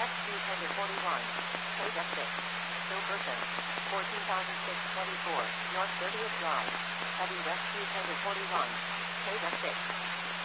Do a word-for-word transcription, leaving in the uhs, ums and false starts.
West two tender forty-one. Take F six. Hilkerson. fourteen thousand six hundred twenty-four. North thirtieth Drive. Heavy West two tender forty-one. Take F six.